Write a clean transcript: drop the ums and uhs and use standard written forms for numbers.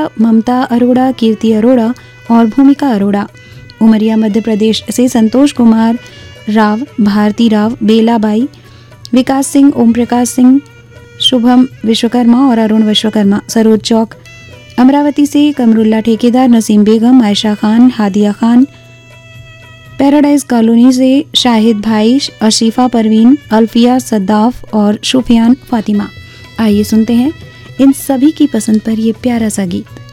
ममता अरोड़ा, कीर्ति अरोड़ा और भूमिका अरोड़ा। उमरिया मध्य प्रदेश से संतोष कुमार राव, भारती राव, बेलाबाई, विकास सिंह, ओम प्रकाश सिंह, शुभम विश्वकर्मा और अरुण विश्वकर्मा। सरोज चौक अमरावती से कमरुल्ला ठेकेदार, नसीम बेगम, आयशा खान, हादिया खान। पैराडाइज कॉलोनी से शाहिद भाई, अशीफा परवीन, अल्फिया सद्दाफ और शुफियान फातिमा। आइए सुनते हैं इन सभी की पसंद पर ये प्यारा सा गीत।